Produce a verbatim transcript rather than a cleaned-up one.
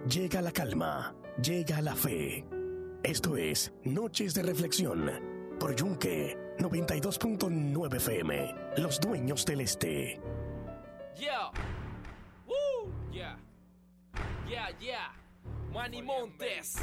llega la calma, llega la fe. Esto es Noches de Reflexión por Yunque noventa y dos punto nueve F M, los dueños del este. Yeah. Woo. Yeah. Yeah, yeah. Manny Montes.